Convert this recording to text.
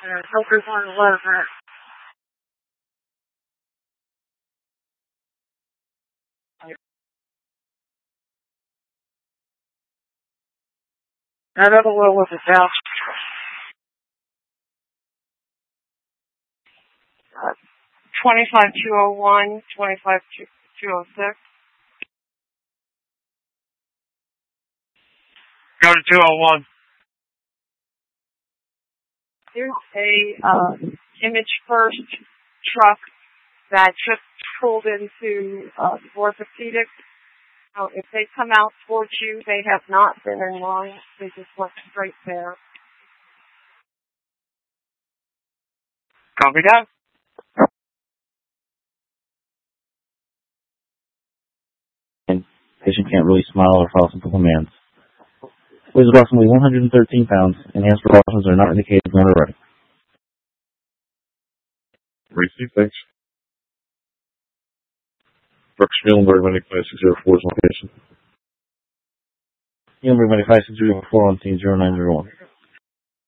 Helpers on 11. That other one was a Dallas. 25201, 25206. Go to 201. There's a Image First truck that just pulled into orthopedics. So if they come out towards you, they have not been in line. They just went straight there. Copy that. Patient can't really smile or follow simple commands. Weighs approximately 113 pounds, and hand precautions are not indicated when ready. Receive, thanks. Brooks Muhlenberg, Medic 5604 is location. Muhlenberg, Medic 5604 on scene 0901.